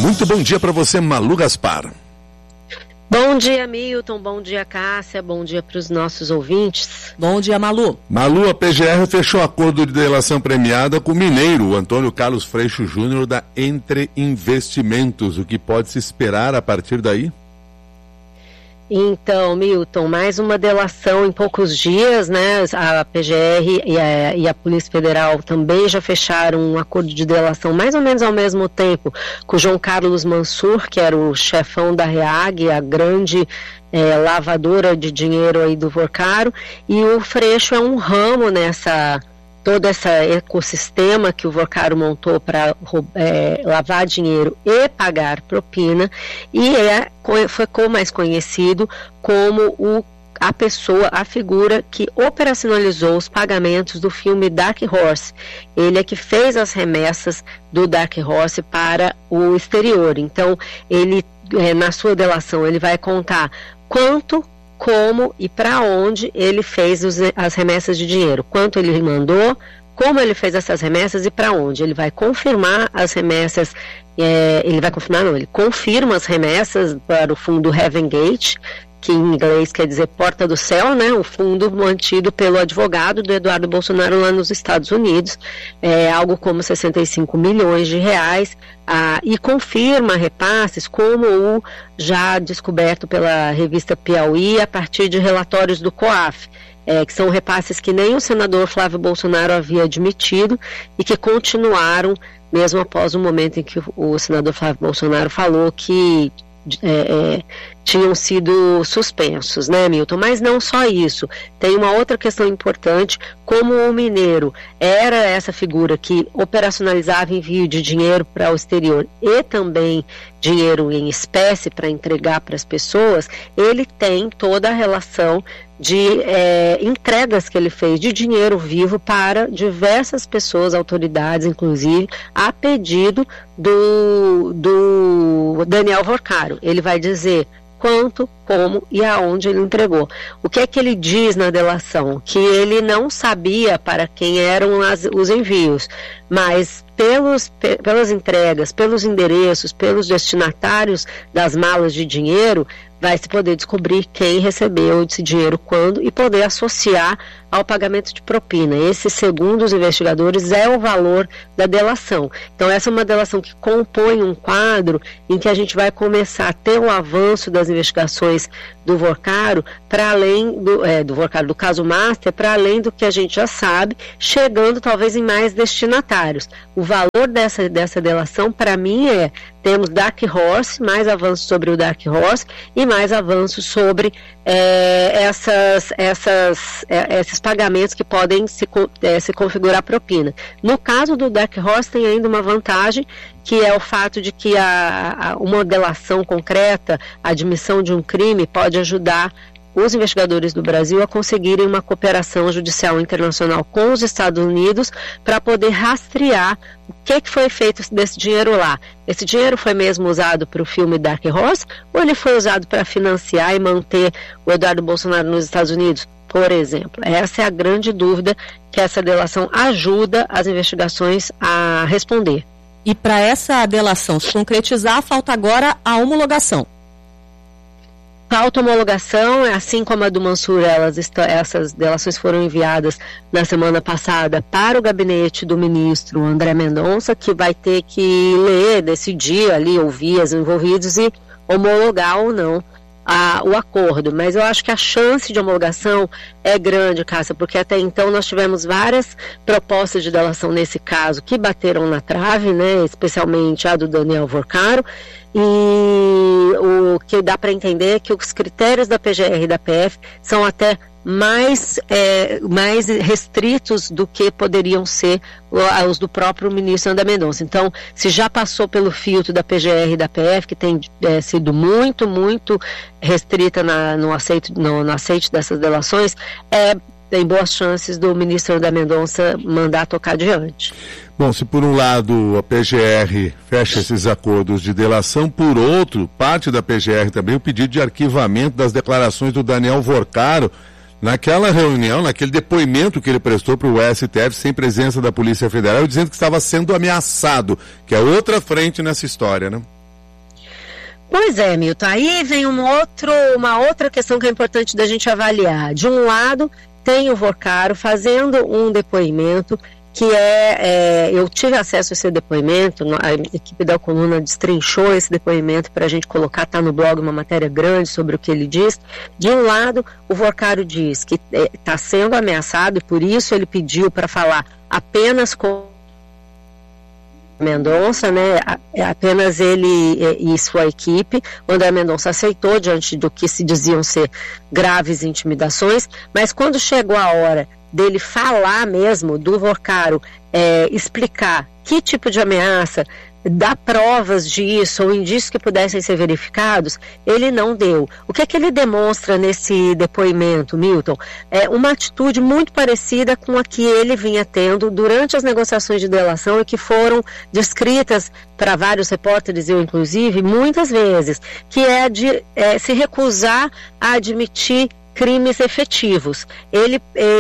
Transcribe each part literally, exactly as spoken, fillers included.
Muito bom dia para você, Malu Gaspar. Bom dia, Milton, bom dia, Cássia, bom dia para os nossos ouvintes. Bom dia, Malu. Malu, a P G R fechou acordo de delação premiada com o mineiro Antônio Carlos Freixo Júnior da Entre Investimentos. O que pode se esperar a partir daí? Então, Milton, mais uma delação em poucos dias, né? A P G R e a, e a Polícia Federal também já fecharam um acordo de delação mais ou menos ao mesmo tempo com o João Carlos Mansur, que era o chefão da REAG, a grande é, lavadora de dinheiro aí do Vorcaro, e o Freixo é um ramo nessa... todo esse ecossistema que o Vorcaro montou para é, lavar dinheiro e pagar propina, e é, ficou mais conhecido como o, a pessoa, a figura que operacionalizou os pagamentos do filme Dark Horse. Ele é que fez as remessas do Dark Horse para o exterior. Então, ele, é, na sua delação, ele vai contar quanto, como e para onde ele fez os, as remessas de dinheiro, quanto ele mandou, como ele fez essas remessas e para onde. Ele vai confirmar as remessas, é, ele vai confirmar não, ele confirma as remessas para o fundo Heaven Gate, que em inglês quer dizer Porta do Céu, né? O fundo mantido pelo advogado do Eduardo Bolsonaro lá nos Estados Unidos, é, algo como sessenta e cinco milhões de reais, ah, e confirma repasses como o já descoberto pela revista Piauí a partir de relatórios do COAF, é, que são repasses que nem o senador Flávio Bolsonaro havia admitido e que continuaram mesmo após o momento em que o senador Flávio Bolsonaro falou que É, é, tinham sido suspensos, né, Milton? Mas não só isso, tem uma outra questão importante, como o mineiro era essa figura que operacionalizava envio de dinheiro para o exterior e também dinheiro em espécie para entregar para as pessoas, ele tem toda a relação de é, entregas que ele fez de dinheiro vivo para diversas pessoas, autoridades inclusive, a pedido do, do Daniel Vorcaro. Ele vai dizer quanto, como e aonde ele entregou. O que é que ele diz na delação? Que ele não sabia para quem eram as, os envios, mas pelos, pe, pelas entregas, pelos endereços, pelos destinatários das malas de dinheiro, vai se poder descobrir quem recebeu esse dinheiro quando e poder associar ao pagamento de propina. Esse, segundo os investigadores, é o valor da delação. Então essa é uma delação que compõe um quadro em que a gente vai começar a ter o avanço das investigações do Vorcaro para além do, é, do Vorcaro, do caso Master, para além do que a gente já sabe, chegando talvez em mais destinatários. O valor dessa, dessa delação, para mim, é temos Dark Horse, mais avanços sobre o Dark Horse e mais avanços sobre é, essas, essas, é, esses pagamentos que podem se, é, se configurar propina. No caso do Dark Horse tem ainda uma vantagem, que é o fato de que a, a, uma delação concreta, a admissão de um crime, pode ajudar os investigadores do Brasil a conseguirem uma cooperação judicial internacional com os Estados Unidos para poder rastrear o que, que foi feito desse dinheiro lá. Esse dinheiro foi mesmo usado para o filme Dark Horse ou ele foi usado para financiar e manter o Eduardo Bolsonaro nos Estados Unidos, por exemplo? Essa é a grande dúvida que essa delação ajuda as investigações a responder. E para essa delação se concretizar, falta agora a homologação. Falta homologação, assim como a do Mansur, elas estão, essas delações foram enviadas na semana passada para o gabinete do ministro André Mendonça, que vai ter que ler, decidir ali, ouvir os envolvidos e homologar ou não a, o acordo. Mas eu acho que a chance de homologação é grande, Cássia, porque até então nós tivemos várias propostas de delação nesse caso que bateram na trave, né, especialmente a do Daniel Vorcaro, e o que dá para entender é que os critérios da P G R e da P F são até mais, é, mais restritos do que poderiam ser os do próprio ministro André Mendonça. Então, se já passou pelo filtro da P G R e da P F, que tem é, sido muito, muito restrita na, no, aceito, no, no aceite dessas delações, é, tem boas chances do ministro André Mendonça mandar tocar adiante. Bom, se por um lado a P G R fecha esses acordos de delação, por outro, parte da P G R também o pedido de arquivamento das declarações do Daniel Vorcaro naquela reunião, naquele depoimento que ele prestou para o S T F sem presença da Polícia Federal, dizendo que estava sendo ameaçado, que é outra frente nessa história, né? Pois é, Milton, aí vem um outro, uma outra questão que é importante da gente avaliar. De um lado, tem o Vorcaro fazendo um depoimento que é, é, eu tive acesso a esse depoimento, a equipe da coluna destrinchou esse depoimento para a gente colocar, está no blog uma matéria grande sobre o que ele diz. De um lado, o Vorcaro diz que está é, sendo ameaçado e por isso ele pediu para falar apenas com Mendonça, né, apenas ele e sua equipe. O André Mendonça aceitou diante do que se diziam ser graves intimidações, mas quando chegou a hora dele falar mesmo, do Vorcaro é, explicar que tipo de ameaça, dar provas disso ou indícios que pudessem ser verificados, ele não deu. O que é que ele demonstra nesse depoimento, Milton? É uma atitude muito parecida com a que ele vinha tendo durante as negociações de delação e que foram descritas para vários repórteres, eu inclusive, muitas vezes, que é de é, se recusar a admitir crimes efetivos. Ele,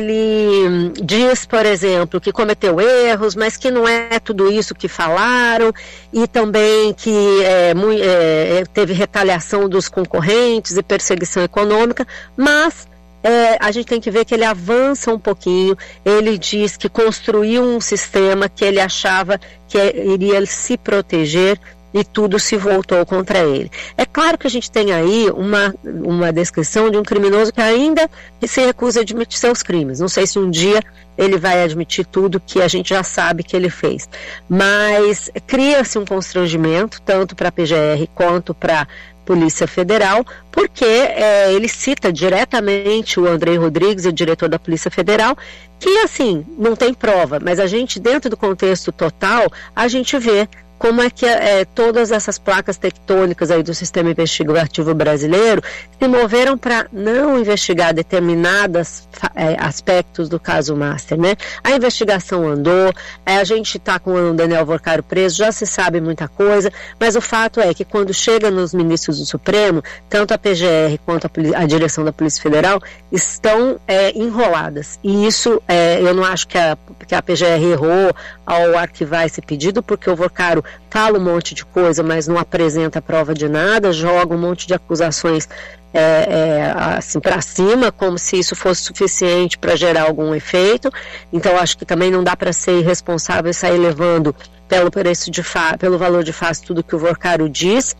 ele diz, por exemplo, que cometeu erros, mas que não é tudo isso que falaram, e também que é, muito, é, teve retaliação dos concorrentes e perseguição econômica, mas é, a gente tem que ver que ele avança um pouquinho. Ele diz que construiu um sistema que ele achava que iria se proteger e tudo se voltou contra ele. É claro que a gente tem aí uma, uma descrição de um criminoso que ainda se recusa a admitir seus crimes. Não sei se um dia ele vai admitir tudo que a gente já sabe que ele fez. Mas cria-se um constrangimento, tanto para a P G R quanto para a Polícia Federal, porque é, ele cita diretamente o Andrei Rodrigues, o diretor da Polícia Federal, que assim, não tem prova, mas a gente, dentro do contexto total, a gente vê como é que é, todas essas placas tectônicas aí do sistema investigativo brasileiro se moveram para não investigar determinados é, aspectos do caso Master, né? A investigação andou, é, a gente está com o Daniel Vorcaro preso, já se sabe muita coisa, mas o fato é que quando chega nos ministros do Supremo, tanto a P G R quanto a, a direção da Polícia Federal estão é, enroladas. E isso, é, eu não acho que a, que a P G R errou ao arquivar esse pedido, porque o Vorcaro fala um monte de coisa, mas não apresenta prova de nada, joga um monte de acusações é, é, assim para cima, como se isso fosse suficiente para gerar algum efeito. Então acho que também não dá para ser irresponsável e sair levando pelo preço de fa- pelo valor de face tudo que o Vorcaro diz,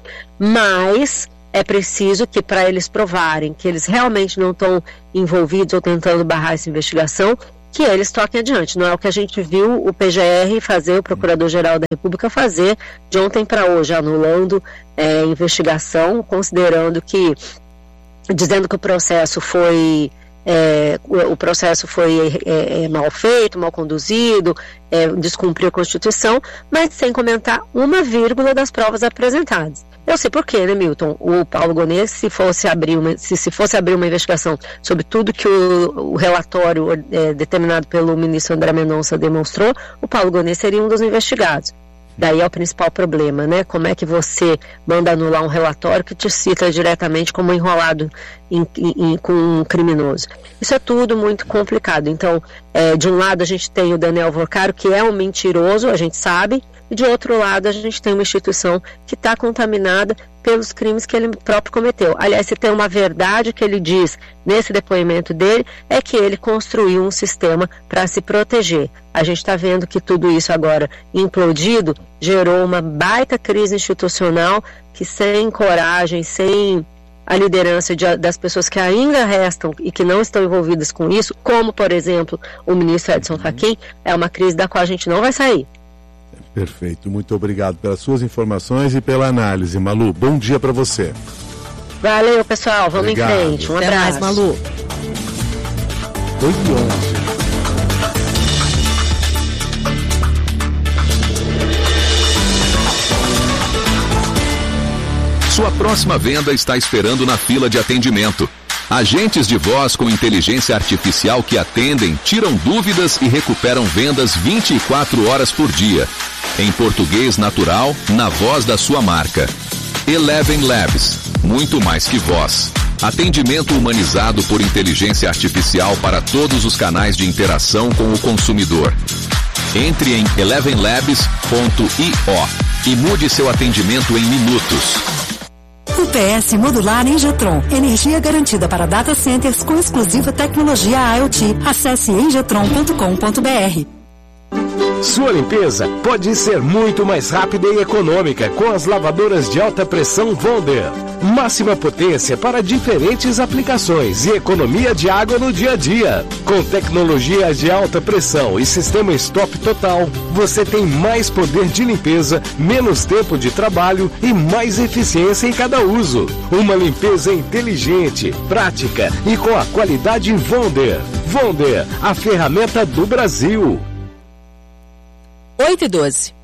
mas é preciso que, para eles provarem que eles realmente não estão envolvidos ou tentando barrar essa investigação, que eles toquem adiante. Não é o que a gente viu o P G R fazer, o Procurador-Geral da República fazer de ontem para hoje, anulando é, a investigação, considerando que, dizendo que o processo foi É, o, o processo foi é, é, mal feito, mal conduzido, é, descumpriu a Constituição, mas sem comentar uma vírgula das provas apresentadas. Eu sei por quê, né, Milton? O Paulo Gonet, se fosse abrir uma, se, se fosse abrir uma investigação sobre tudo que o, o relatório é, determinado pelo ministro André Mendonça demonstrou, o Paulo Gonet seria um dos investigados. Daí é o principal problema, né? Como é que você manda anular um relatório que te cita diretamente como enrolado em, em, com um criminoso? Isso é tudo muito complicado. Então, é, de um lado a gente tem o Daniel Vorcaro, que é um mentiroso, a gente sabe, e de outro lado a gente tem uma instituição que está contaminada pelos crimes que ele próprio cometeu. Aliás, se tem uma verdade que ele diz nesse depoimento dele, é que ele construiu um sistema para se proteger. A gente está vendo que tudo isso agora implodido gerou uma baita crise institucional que, sem coragem, sem a liderança de, das pessoas que ainda restam e que não estão envolvidas com isso, como, por exemplo, o ministro Edson Fachin, é uma crise da qual a gente não vai sair. Perfeito, muito obrigado pelas suas informações e pela análise, Malu. Bom dia para você. Valeu, pessoal, vamos obrigado. Em frente. Um Até abraço. mais, Malu. oito e onze. Sua próxima venda está esperando na fila de atendimento. Agentes de voz com inteligência artificial que atendem, tiram dúvidas e recuperam vendas vinte e quatro horas por dia. Em português natural, na voz da sua marca. Eleven Labs, muito mais que voz. Atendimento humanizado por inteligência artificial para todos os canais de interação com o consumidor. Entre em eleven labs ponto i o e mude seu atendimento em minutos. U P S modular Engetron. Energia garantida para data centers com exclusiva tecnologia IoT. Acesse engetron ponto com ponto br. Sua limpeza pode ser muito mais rápida e econômica com as lavadoras de alta pressão Wonder. Máxima potência para diferentes aplicações e economia de água no dia a dia. Com tecnologia de alta pressão e sistema stop total, você tem mais poder de limpeza, menos tempo de trabalho e mais eficiência em cada uso. Uma limpeza inteligente, prática e com a qualidade Wonder. Wonder, a ferramenta do Brasil. oito e doze.